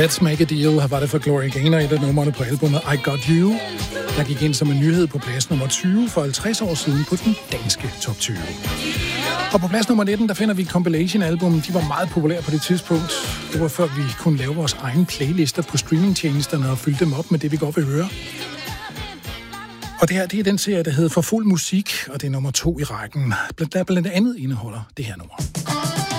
Let's Make a Deal var det for Gloria Gaynor, et af numrene på albumet I Got You, der gik ind som en nyhed på plads nummer 20 for 50 år siden på den danske top 20. Og på plads nummer 19, der finder vi compilation-album. De var meget populære på det tidspunkt. Det var før vi kunne lave vores egne playlister på streamingtjenesterne og fylde dem op med det, vi godt vil høre. Og det her, det er den serie, der hedder For Fuld Musik, og det er nummer 2 i rækken. Der blandt andet indeholder det her nummer.